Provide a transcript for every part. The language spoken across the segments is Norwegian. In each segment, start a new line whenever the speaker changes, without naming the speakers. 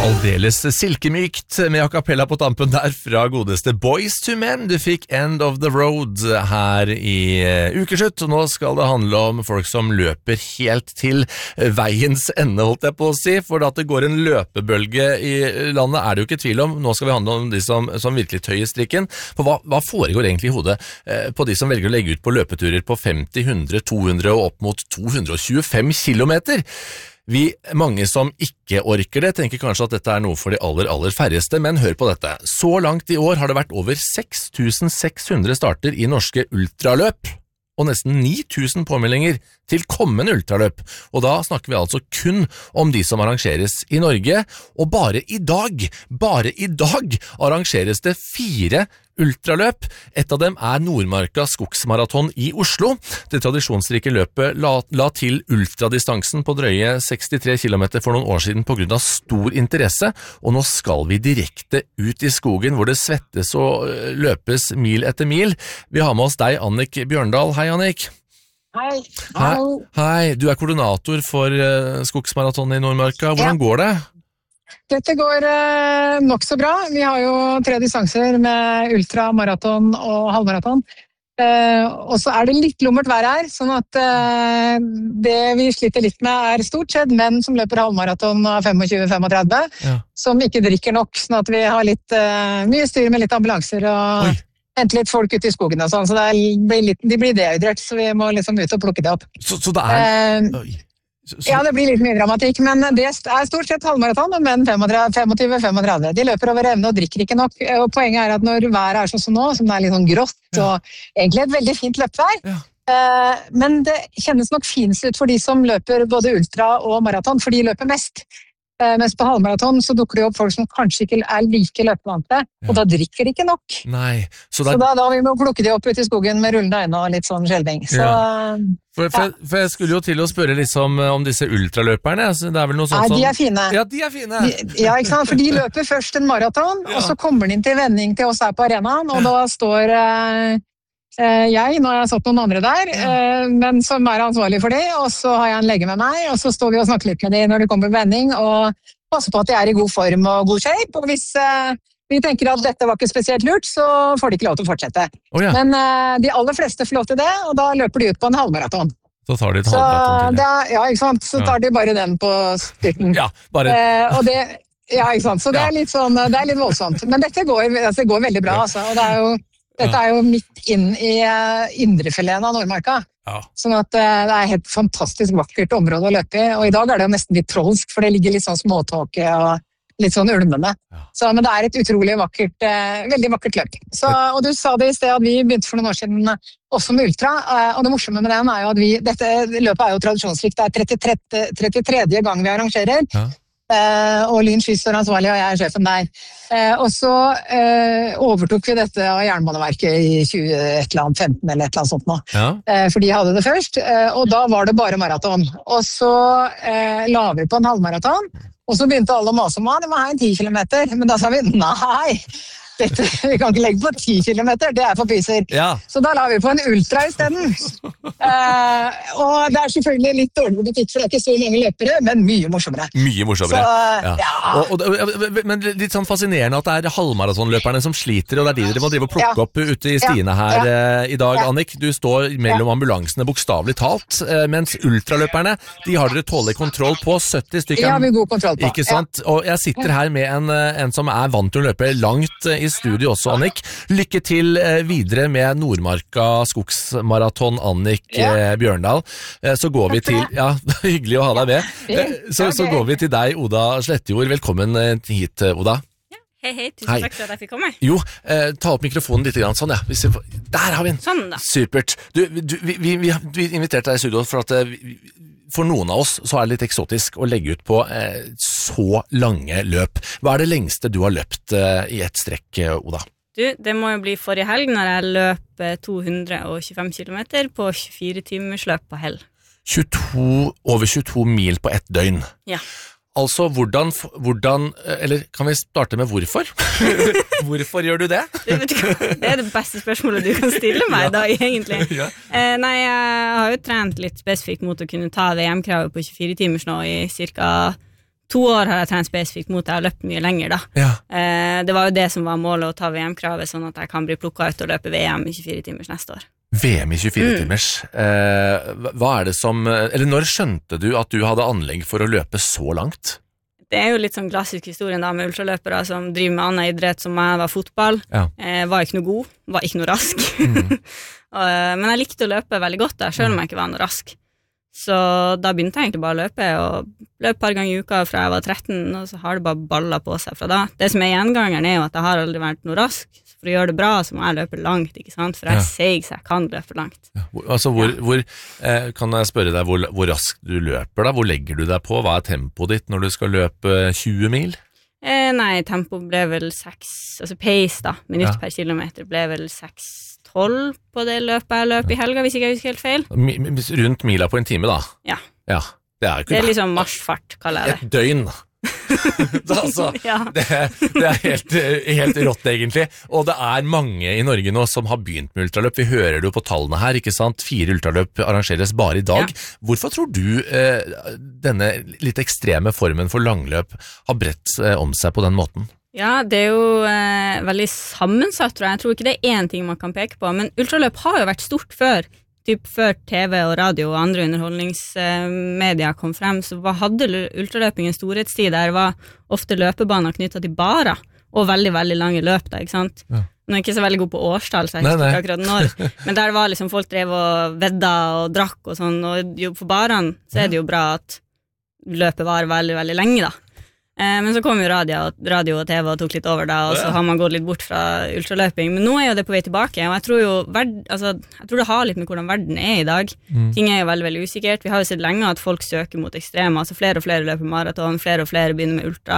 Aldeles silkemykt med a cappella på tampen der fra godeste Boys to Men. Du fikk End of the Road her i ukeslutt, og nå skal det handle om folk som løper helt til veiens ende, holdt jeg på å si, for at det går en løpebølge i landet er det jo ikke tvil om. Nå skal vi handle om de som virkelig tøyer strikken. For hva foregår egentlig i hodet på de som velger å legge ut på løpeturer på 50, 100, 200 og opp mot 225 kilometer? Mange som ikke orker det, tenker kanskje at dette er noe for de aller færreste, men hør på dette. Så langt i år har det vært over 6600 starter i norske ultraløp, og nesten 9000 påmeldinger til kommende ultraløp. Og da snakker vi altså kun om de som arrangeres i Norge, og bare i dag arrangeres det 4 ultraløp. Et av dem er Nordmarka skogsmaraton i Oslo. Det tradisjonsrike løpet la til ultradistansen på drøye 63 kilometer for noen år siden på grunn av stor interesse, og nå skal vi direkte ut i skogen hvor det svettes og løpes mil etter mil. Vi har med oss deg, Annik Bjørndal. Hei, Annik.
Hei.
Hei, du er koordinator for skogsmaraton i Nordmarka. Hvordan går det?
Dette går nok så bra. Vi har jo 3 distanser med ultra, maraton og halvmaraton. Og så er det litt lummert vær her, sånn at det vi sliter litt med er stort sett menn som løper halvmaraton av 25-35, som ikke drikker nok, sånn at vi har litt mye styr med litt ambulanser og hente litt folk ut i skogen og sånn, så de blir dehydrert, så vi må liksom ut og plukke det opp.
Så det er...
Ja, det blir litt mye dramatikk, men det er stort sett halvmaraton, men 25-35. De løper over evne og drikker ikke nok, og poenget er at når været er sånn som nå, som det er litt sånn grått, og egentlig et veldig fint løpvær, men det kjennes nok finest ut for de som løper både ultra og maraton, for de løper mest. Mens på halvmaraton så dukker det opp folk som kanskje ikke er like løpevante, og da drikker de ikke nok.
Nei. Så
da vi må plukke de opp ut i skogen med rullende øyne og litt sånn skjelving.
For jeg skulle jo til å spørre liksom om disse ultraløperne, så det er vel noe sånt som...
Nei, de er fine.
Ja, de er fine.
Ja, ikke sant? For de løper først en maraton, og så kommer de inn til vending til oss her på arenaen, og da står... nå har jeg satt noen andre der, men som er ansvarlig for det, og så har jeg en lege med meg, og så står vi og snakker litt med dem når de kommer på vending, og passer på at de er i god form og god shape, og hvis vi tenker at dette var ikke spesielt lurt, så får de ikke lov til å fortsette. Men de aller fleste får lov til det, og da løper de ut på en halvmaraton.
Så tar de et halvmaraton til det.
Ja, ikke sant? Så tar de bare den på styrten.
Ja, bare...
Ja, ikke sant? Så det er litt sånn, det er litt voldsomt. Men dette går veldig bra, altså, og dette er jo midt inn i indrefileten av Nordmarka. Sånn at det er et helt fantastisk vakkert område å løpe i, og i dag er det jo nesten litt trolsk, for det ligger litt sånn småtåke og litt sånn ulmende. Men det er et utrolig vakkert, veldig vakkert løp. Og du sa det i sted at vi begynte for noen år siden også med ultra, og det morsomme med den er jo at dette løpet er jo tradisjonsrikt, det er 33. gang vi arrangerer, og Lyn Sky står ansvarlig, og jeg er sjefen der. Og så overtok vi dette av Jernbaneverket i 2015 eller et eller annet sånt nå. For de hadde det først, og da var det bare maraton. Og så la vi på en halvmaraton, og så begynte alle å mase om det må ha en 10 kilometer, men da sa vi nei, vi kan ikke legge på 10 kilometer, det er for pyser. Så da la vi på en ultra i stedet. Og det er selvfølgelig litt dårlig butikk, for det er ikke så mange løpere, men mye morsommere.
Mye morsommere, men litt sånn fascinerende at det er halvmaratonløperne som sliter, og det er de dere må drive og plukke opp ute i stiene her i dag, Annik. Du står mellom ambulansene bokstavelig talt, mens ultraløperne, de har dere tålig kontroll på, 70 stykker.
Ja, vi har god kontroll på.
Ikke sant? Og jeg sitter her med en som er vant til å løpe langt i studio også, Annik. Lykke til videre med Nordmarka skogsmaraton, Annik Bjørndal. Så går vi til... Ja, hyggelig å ha deg med. Så går vi til deg, Oda Slettjord. Velkommen hit, Oda.
Hei, tusen takk for at jeg fikk komme.
Jo, ta opp mikrofonen litt grann, sånn Der har vi den.
Sånn da.
Supert. Vi inviterte deg i studio for at for noen av oss så er det litt eksotisk å legge ut på så lange løp. Hva er det lengste du har løpt i et strekk, Oda?
Det må jo bli forrige helg når jeg løp 225 kilometer på 24 timers løp på hell.
Over 22 mil på ett døgn.
Ja.
Altså, hvordan, eller kan vi starte med hvorfor? Hvorfor gjør du det?
Det er det beste spørsmålet du kan stille meg da, egentlig. Nei, jeg har jo trent litt spesifikt mot å kunne ta VM-kravet på 24 timers nå i cirka 2 år har jeg trent spesifikt mot, jeg har løpt mye lenger da. Det var jo det som var målet, å ta VM-kravet, sånn at jeg kan bli plukket ut og løpe VM i 24 timers neste år.
VM i 24 timers. Hva det som, eller når skjønte du at du hadde anlegg for å løpe så langt?
Det jo litt sånn klassisk historien da, med ultraløpere som driver med annen idrett som jeg var fotball. Var ikke noe god, var ikke noe rask. Men jeg likte å løpe veldig godt da, selv om jeg ikke var noe rask. Så da begynte jeg egentlig bare å løpe, og løp et par ganger i uka fra jeg var 13, og så har det bare ballet på seg fra da. Det som gjengangeren jo at jeg har aldri vært noe rask, så for å gjøre det bra så må jeg løpe langt, ikke sant? For jeg sier så jeg kan løpe langt.
Altså, kan jeg spørre deg hvor raskt du løper da? Hvor legger du deg på? Hva tempoet ditt når du skal løpe 20 mil?
Nei, tempo ble vel 6, altså pace da, minutt per kilometer ble vel 6,12 på det løpet jeg løp i helga, hvis ikke jeg husker helt feil.
Rundt mila på en time da?
Ja.
Det jo ikke
det liksom marsjfart, kaller jeg det.
Et døgn. Altså, det helt rått egentlig, og det mange i Norge nå som har begynt med ultraløp. Vi hører det jo på tallene her, ikke sant? 4 ultraløp arrangeres bare i dag. Hvorfor tror du denne litt ekstreme formen for langløp har bredt om seg på den måten?
Ja, det jo veldig sammensatt, tror jeg. Jeg tror ikke det én ting man kan peke på, men ultraløp har jo vært stort før. Typ før TV og radio og andre underholdningsmedia kom frem, så hadde ultraløping en storhetstid der var ofte løpebaner knyttet til barer, og veldig, veldig lange løp da, ikke sant? Nå ikke så veldig god på årstall, så jeg husker ikke akkurat når, men der var liksom folk drev og vedda og drakk og sånn, og for barene så det jo bra at løpet var veldig, veldig lenge da. Men så kom jo radio og TV og tok litt over da, og så har man gått litt bort fra ultraløping, men nå jo det på vei tilbake, og jeg tror jo jeg tror det har litt med hvordan verden i dag. Ting jo veldig, veldig usikkert. Vi har jo sett lenge at folk søker mot ekstreme, altså flere og flere løper maraton, flere og flere begynner med ultra.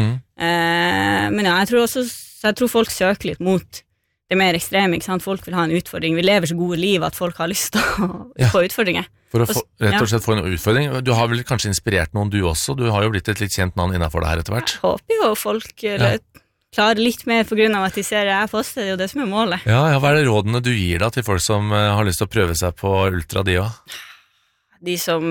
Men ja, jeg tror folk søker litt mot det mer ekstreme, ikke sant? Folk vil ha en utfordring. Vi lever så gode liv at folk har lyst til å få utfordringer.
For å rett og slett få en utfordring. Du har vel kanskje inspirert noen du også? Du har jo blitt et litt kjent navn innenfor det her etter hvert.
Jeg håper jo folk klarer litt mer på grunn av at de ser jeg poster, det jo det som målet.
Ja, hva det rådene du gir da til folk som har lyst til å prøve seg på ultra de også?
De som,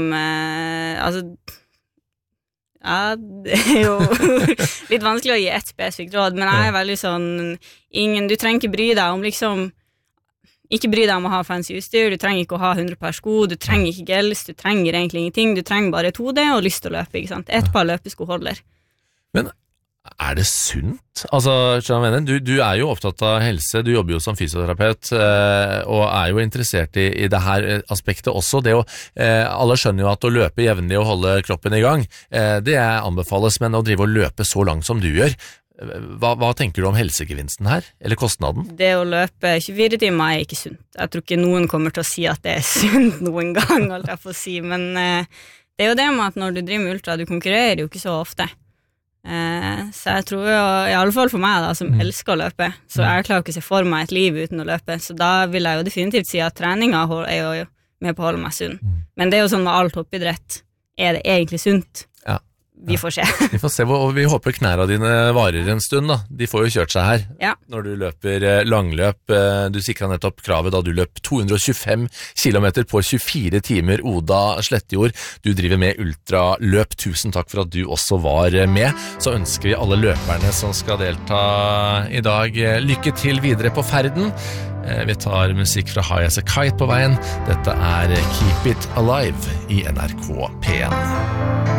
det jo litt vanskelig å gi et spesifikt råd, men jeg veldig sånn, du trenger ikke bry deg om liksom, ikke bry deg om å ha fancy utstyr, du trenger ikke å ha 100 par sko, du trenger ikke gels, du trenger egentlig ingenting, du trenger bare et hode og lyst til å løpe, ikke sant? Et par løpesko holder. Men
det sunt? Altså, du jo opptatt av helse, du jobber jo som fysioterapeut, og jo interessert i det her aspektet også. Alle skjønner jo at å løpe jevnlig og holde kroppen i gang, det anbefales, men å drive og løpe så langt som du gjør, hva tenker du om helsegevinsten her, eller kostnaden?
Det å løpe 24 timer ikke sunt. Jeg tror ikke noen kommer til å si at det sunt noen gang, alt jeg får si, men det jo det med at når du driver med ultra, du konkurrerer jo ikke så ofte. Så jeg tror jo, i alle fall for meg da, som elsker å løpe, så jeg klarer ikke å se for meg et liv uten å løpe, så da vil jeg jo definitivt si at treninga jo med på å holde meg sunn. Men det jo sånn med all toppidrett, det egentlig sunt? Vi får se.
Vi får se, og vi håper knærne dine varer en stund da. De får jo kjørt seg her. Når du løper langløp. Du sikret nettopp kravet da du løp 225 kilometer på 24 timer. Oda Slettjord, du driver med ultraløp. Tusen takk for at du også var med. Så ønsker vi alle løperne som skal delta i dag lykke til videre på ferden. Vi tar musikk fra High As A Kite på veien. Dette Keep It Alive i NRK P1.